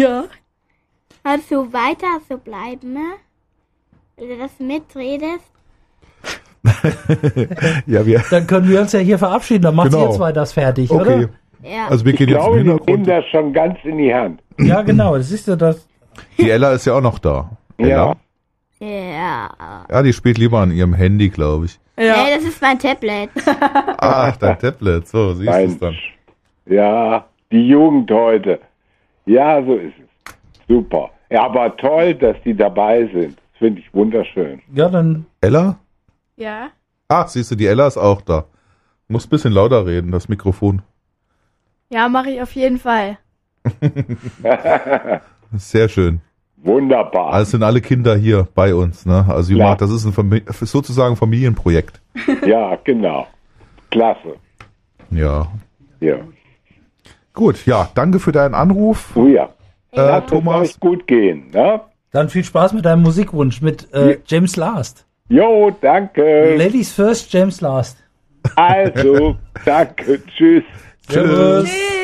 Ja. Kannst du weiter so bleiben, ne? Wenn du das mitredest. Ja, Dann können wir uns ja hier verabschieden. Dann macht Genau. ihr zwei das fertig, okay. oder? Ja. Also wir Ich gehen jetzt im glaube, die nehmen Hintergrund. das schon ganz in die Hand. Ja, genau. Das ist ja das. Die Ella ist ja auch noch da. Ella? Ja. Ja. Ja, die spielt lieber an ihrem Handy, glaube ich. Ja. Hey, das ist mein Tablet. Ach, dein Tablet. So, siehst du es dann. Ja, die Jugend heute. Ja, so ist es. Super. Ja, aber toll, dass die dabei sind. Das finde ich wunderschön. Ja, dann. Ella? Ja. Ach, siehst du, die Ella ist auch da. Muss ein bisschen lauter reden, das Mikrofon. Ja, mache ich auf jeden Fall. Sehr schön. Wunderbar. Also sind alle Kinder hier bei uns, ne? Also Ja. das ist ein sozusagen Familienprojekt. Ja, genau. Klasse. Ja. Ja. Gut, ja, danke für deinen Anruf. Oh ja. Lasst es Thomas. euch gut gehen. Ne? Dann viel Spaß mit deinem Musikwunsch mit James Last. Jo, danke. Ladies first, James Last. Also, danke. Tschüss. Servus. Tschüss.